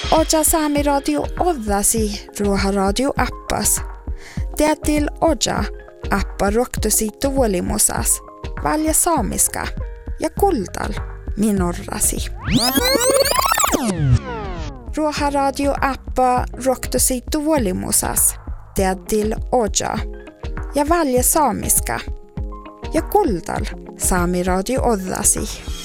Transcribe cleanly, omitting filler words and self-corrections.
Oja Saami Radio oddasi Ruoha Radio appas. Teatil Oja appa roktosi tuolimusas, valja saamiska ja kultal minorrasi. Ruoha Radio appa roktosi tuolimusas, teatil Oja ja valja saamiska ja kultal Saami Radio oddasi.